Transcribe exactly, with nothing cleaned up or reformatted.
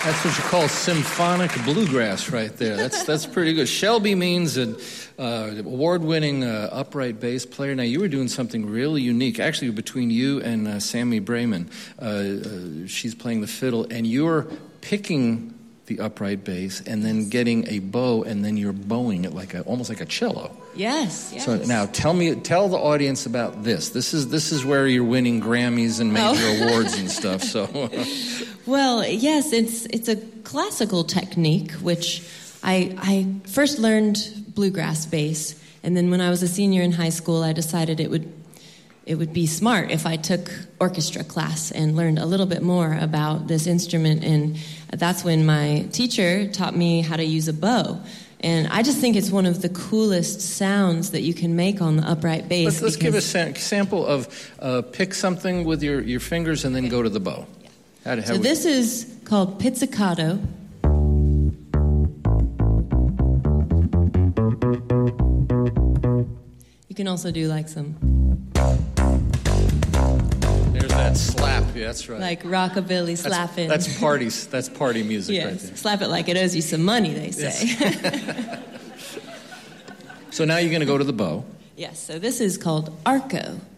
That's what you call symphonic bluegrass right there. That's that's pretty good. Shelby Means, an uh, award-winning uh, upright bass player. Now, you were doing something really unique, actually, between you and uh, Sammy Brayman. Uh, uh, she's playing the fiddle, and you're picking the upright bass and then getting a bow, and then you're bowing it like a, almost like a cello. Yes, yes. So now tell me, tell the audience about this. This is this is where you're winning Grammys and major oh. awards and stuff. So, well, yes, it's it's a classical technique, which I I first learned bluegrass bass, and then when I was a senior in high school, I decided it would it would be smart if I took orchestra class and learned a little bit more about this instrument, and that's when my teacher taught me how to use a bow. And I just think it's one of the coolest sounds that you can make on the upright bass. Let's, let's give a sa- sample of uh, pick something with your, your fingers and then okay. go to the bow. Yeah. How to, how so we... this is called pizzicato. You can also do like some... There's that slap. Yeah, that's right. Like rockabilly slapping. That's, that's parties. That's party music yes. right there. Slap it like it owes you some money, they say. Yes. So now you're going to go to the bow. Yes. So this is called arco.